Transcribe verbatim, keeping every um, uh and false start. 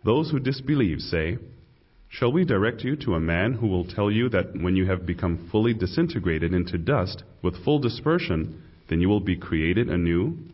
Those who disbelieve say, "Shall we direct you to a man who will tell you that when you have become fully disintegrated into dust with full dispersion, then you will be created anew?"